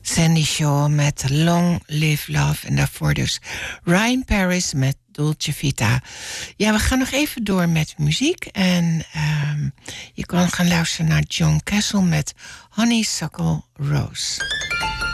Sandy Shaw met Long Live Love. En daarvoor dus Ryan Paris met Dolce Vita. Ja, we gaan nog even door met muziek. En je kan gaan luisteren naar John Castle met Honeysuckle Rose.